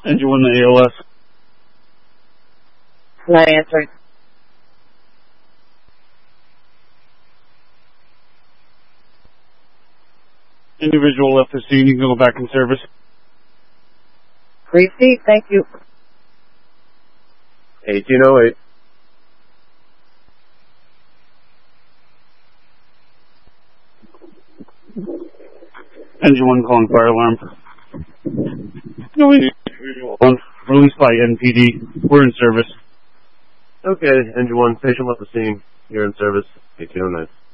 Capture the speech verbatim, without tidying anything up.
Engine one, the A L S. Not answering. Individual left the scene. You can go back in service. Receive, thank you. eighteen oh eight. Engine one calling fire alarm. No, one released by N P D. We're in service. Okay, Engine one, patient left the scene. You're in service. eighteen oh nine.